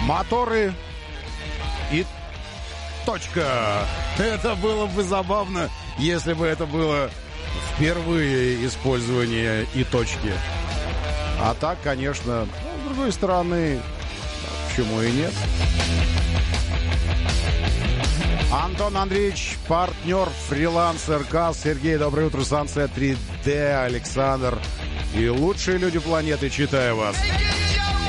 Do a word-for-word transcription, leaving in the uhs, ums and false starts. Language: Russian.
Моторы и точка. Это было бы забавно, если бы это было впервые использование и точки. А так, конечно, ну, с другой стороны, почему и нет. Антон Андреевич, партнер, фрилансер, КАЗ. Сергей, доброе утро, станция три дэ, Александр. И лучшие люди планеты, читаю вас.